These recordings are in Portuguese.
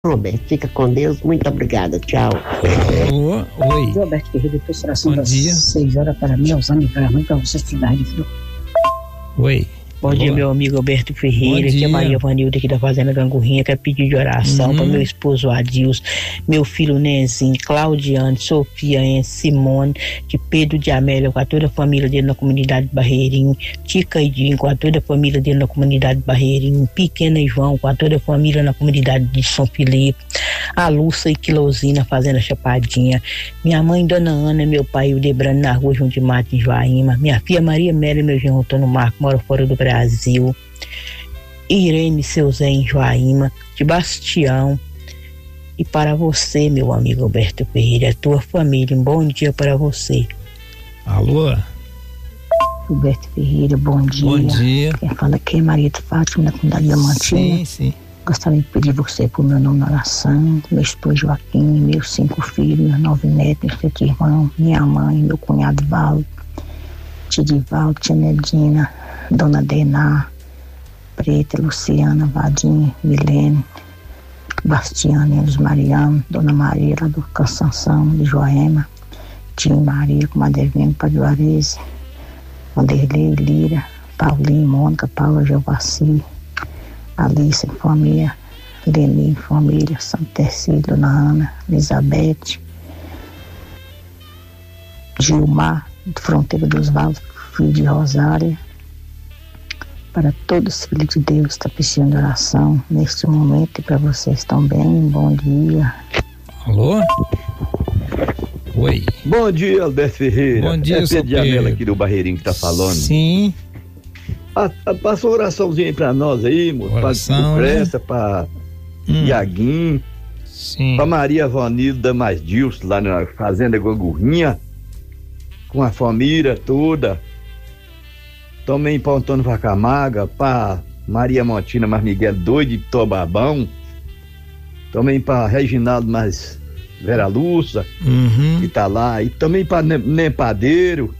Roberto, fica com Deus, muito obrigada, tchau. Oi. Roberto Ferreira, consideração das dia. 6 horas para mim, aos anos, para mim, para você estudar, viu? Oi. Bom dia, meu amigo Alberto Ferreira, aqui é Maria Vanilda aqui da Fazenda Gangorrinha, quero pedir de oração para meu esposo Adilson, meu filho Nenzinho, Claudiane, Sofia, Simone, de Pedro de Amélia, com a toda a família dele na comunidade Barreirinho, Tica e Dinho, com a toda a família dele na comunidade Barreirinho, Pequena e João, com a toda a família na comunidade de São Filipe, a Lúcia e Quilozinho na Fazenda Chapadinha, minha mãe Dona Ana, meu pai o Debrano na rua João de Mato em Joaíma, minha filha Maria Mélia, meu genro Antônio Marco, mora fora do Brasil, Irene, seu Zé em Joaíma, de Bastião, e para você, meu amigo Alberto Ferreira, a tua família, um bom dia para você. Alô? Alberto Ferreira, bom dia. Bom dia. Quem fala aqui é Maria de Fátima, da comunidade Diamantina. Sim. Gostaria de pedir você por meu nome na oração, meu esposo Joaquim, meus 5 filhos, meus 9 netos, meus 7 irmãos, minha mãe, meu cunhado Valdo, tia Divaldo, tia Nedina, Dona Dená, Preta, Luciana, Vadinho, Milene, Bastiana, Elos Mariano, Dona Maria lá do Cansanção, de Joema, tia Maria, Comadre Vendo, Padre Juarez, Vanderlei, Lira, Paulinho, Mônica, Paula, Geovaci, Alice, família, Leni, família, Santa Tercília, Dona Ana, Elizabeth, Gilmar, Fronteira dos Valos, filho de Rosária, para todos os filhos de Deus, está precisando de oração neste momento e para vocês também, bom dia. Alô? Oi. Bom dia, Alberto Ferreira. Bom dia, é Pedro de Amela aqui do Barreirinho que tá falando. Sim. Passa uma oraçãozinha aí pra nós aí, moço. Oração, pra Presta, pra Iaguinho. Sim. Pra Maria Vanilda mais Dilson, lá na Fazenda Gangorrinha, com a família toda. Também pra Antônio Vacamaga, pra Maria Montina mais Miguel Doido de Tobabão. Também pra Reginaldo mais Vera Lúcia, que tá lá. E também pra Nempadeiro,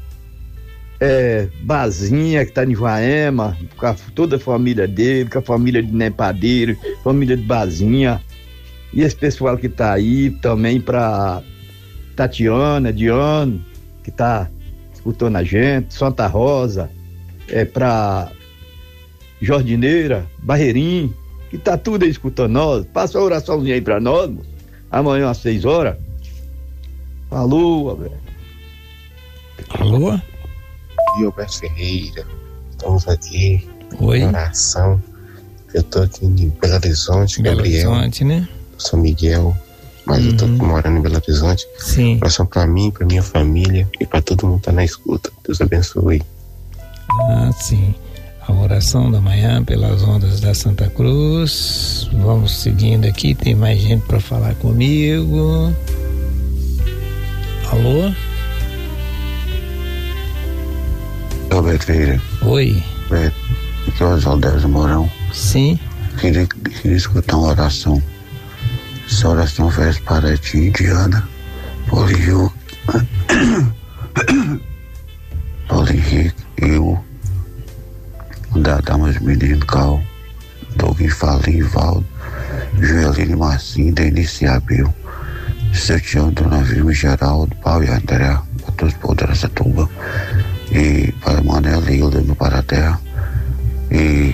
Bazinha, que tá em Joaema, com toda a família dele, com a família de Nempadeiro, família de Bazinha. E esse pessoal que tá aí, também pra Tatiana, Diano, que tá escutando a gente, Santa Rosa, pra Jordineira, Barreirinho, que tá tudo aí escutando nós. Passa a oraçãozinha aí pra nós, moço. Amanhã às 6 horas. Alô, Alberto. Alô? E Alberto Ferreira, estamos aqui em oração. Eu tô aqui em Belo Horizonte, Gabriel. Belo Horizonte, né? São Miguel, mas eu tô morando em Belo Horizonte. Sim. Oração pra mim, pra minha família e pra todo mundo que tá na escuta. Deus abençoe. Sim. A oração da manhã pelas ondas da Santa Cruz. Vamos seguindo aqui, tem mais gente para falar comigo. Alô? Alberto Ferreira. Oi. Aqui é o Oswaldo Deus Mourão. Sim. Queria escutar uma oração. Essa oração faz para ti, Diana, Paulo Henrique, eu, Dadá, meus meninos, Cal, Doug, Falim, Valdo, Joeline Marcinho, Denise Abel, seu tio, Dona Vilma, Geraldo, Paulo e André, para todos os poderes dessa tuba, e para Manela e Hilda no Paraterra, e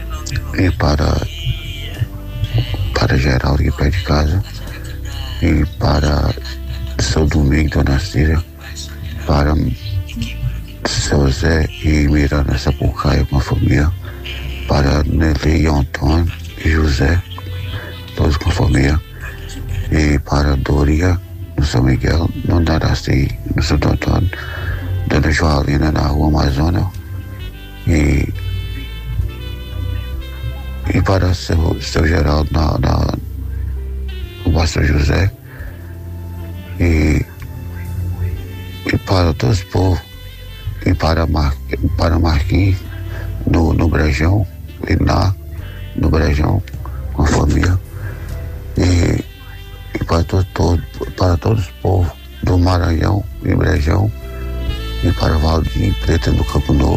para Geraldo que pé de casa, e para seu Domingo, Dona Círia, para seu Zé e Miranda Sapucaia com a família, para Nelly e Antônio e José, todos com a família, e para Doria no São Miguel, no Naraci, no Santo Antônio, Dona Joalina na Rua Amazônia, e para seu Geraldo no Pastor José, e para todos os povos, e para Marquinhos no Brejão, e lá no Brejão com a família, e para todos os povos do Maranhão e Brejão, e para Valdinho Preta do Campo Novo.